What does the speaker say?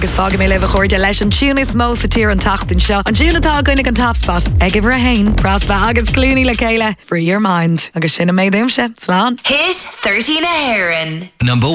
agus fága mé leh chuirde leis an túnis mó sa tír an tatain seo. An túnatá goinnig an Topspot ag ibhre hain, prasba agus clúní le chéile, free your mind. Agus sinna méid imse, slán. Hit 13 a Heron. Number